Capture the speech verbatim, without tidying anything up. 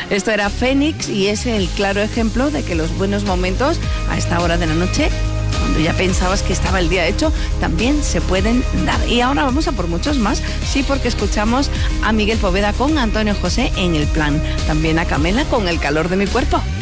Esto era Fénix y es el claro ejemplo de que los buenos momentos a esta hora de la noche, cuando ya pensabas que estaba el día hecho, también se pueden dar. Y ahora vamos a por muchos más, sí, porque escuchamos a Miguel Poveda con Antonio José en El Plan, también a Camela con El calor de mi cuerpo.